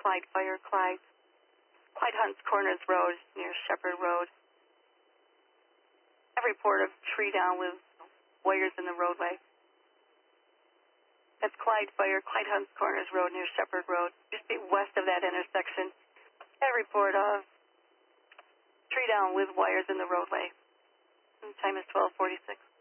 Clyde Fire, Clyde Hunts Corners Road near Shepherd Road. I have a report of tree down with wires in the roadway. That's Clyde Fire, Clyde Hunts Corners Road near Shepherd Road. Just be west of that intersection. I have a report of tree down with wires in the roadway. And the time is 12:46.